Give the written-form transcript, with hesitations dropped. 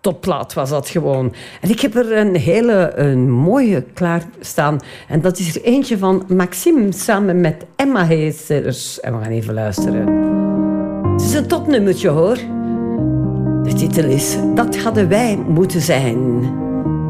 topplaat was dat gewoon. En ik heb er een mooie klaarstaan. En dat is er eentje van Maxime samen met Emma Heesters. En we gaan even luisteren. Het is een topnummertje, hoor. De titel is Dat hadden wij moeten zijn.